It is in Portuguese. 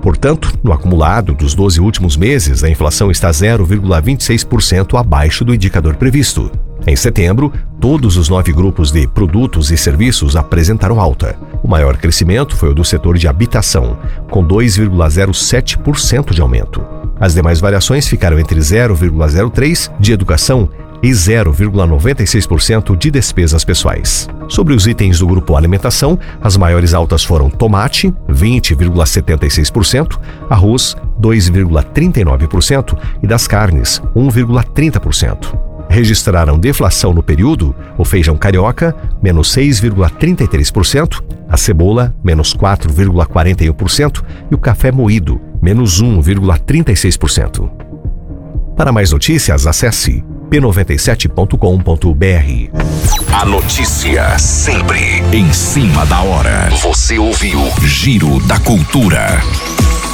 Portanto, no acumulado dos 12 últimos meses, a inflação está 0,26% abaixo do indicador previsto. Em setembro, todos os 9 grupos de produtos e serviços apresentaram alta. O maior crescimento foi o do setor de habitação, com 2,07% de aumento. As demais variações ficaram entre 0,03% de educação e 0,96% de despesas pessoais. Sobre os itens do grupo alimentação, as maiores altas foram tomate, 20,76%, arroz, 2,39% e das carnes, 1,30%. Registraram deflação no período o feijão carioca, menos 6,33%, a cebola, menos 4,41% e o café moído, menos 1,36%. Para mais notícias, acesse p97.com.br. A notícia sempre em cima da hora. Você ouviu Giro da Cultura.